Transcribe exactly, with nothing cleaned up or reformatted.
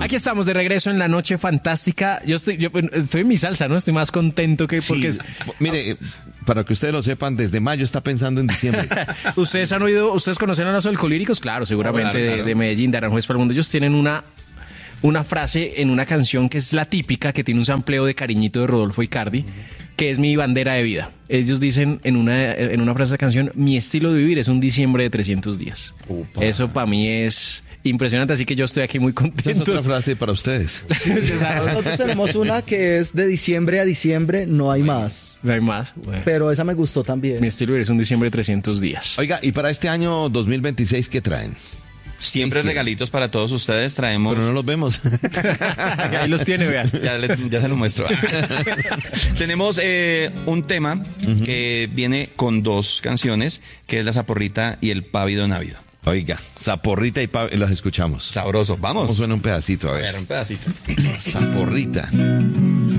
Aquí estamos de regreso en la noche fantástica. Yo estoy, yo estoy en mi salsa, ¿no? Estoy más contento que Sí. porque... es- Mire, para que ustedes lo sepan, desde mayo está pensando en diciembre. Ustedes han oído, ustedes conocen a los alcohólicos, claro, seguramente Claro, claro. De, de Medellín, de Aranjuez para el mundo. Ellos tienen una, una frase en una canción que es la típica, que tiene un sampleo de Cariñito de Rodolfo Icardi, que es mi bandera de vida. Ellos dicen en una, en una frase de la canción, mi estilo de vivir es un diciembre de trescientos días. Upa. Eso para mí es impresionante, así que yo estoy aquí muy Esa es contento. otra frase para ustedes. Nosotros tenemos una que es de diciembre a diciembre, no hay más. No hay más. Bueno, Pero esa me gustó mi también. estilo de vivir es un diciembre de trescientos días. Oiga, y para este año dos mil veintiséis, ¿qué traen? Siempre Sí, sí. regalitos para todos ustedes. Traemos. Pero no los vemos. Ahí los tiene, vean. Ya, le- ya se lo muestro. Tenemos eh, un tema que viene con dos canciones, que es La Zaporrita y El Pávido Návido. Oiga, Zaporrita y Pablo, los escuchamos. Sabroso. Vamos. Vamos, suena un pedacito, a A ver. ver, un pedacito. Zaporrita.